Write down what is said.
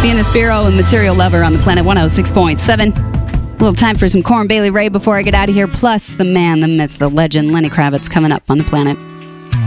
Lucy Innispiro and Material Lover on the Planet 106.7. A little time for some Corn Bailey Ray before I get out of here. Plus, the man, the myth, the legend, Lenny Kravitz coming up on the Planet.